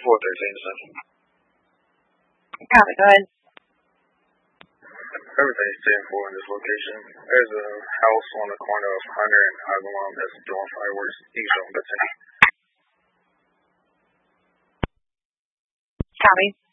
413 Central. Copy, go ahead. Everything's 10-4 in this location. There's a house on the corner of Hunter and Avalon that's doing fireworks. Each of them, that's it. Copy.